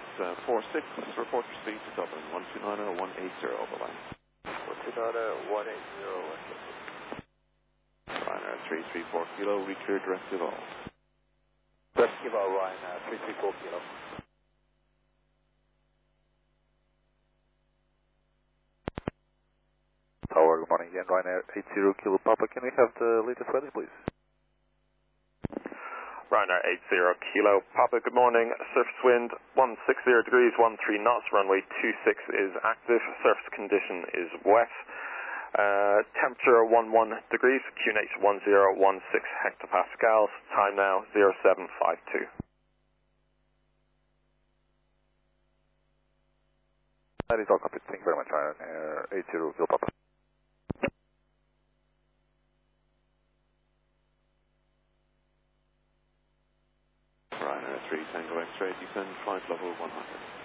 46, report your speed to Dublin, 129.180 over line. 129.180. Ryanair 334 kilo, reclear directive all. Directive all, Ryanair 334 kilo. Tower, good morning again, Ryanair 80 kilo Papa, can we have the latest weather please? Ryanair 80 kilo Papa, good morning. Surface wind 160 degrees, 13 knots, runway 26 is active, surface condition is wet. Temperature 11 degrees, QNH 1016 hectopascals, time now 0752. That is all complete, thank you very much, Ryanair 80 kilo Papa. Ryanair 3 Tango X-ray, descend flight level 100.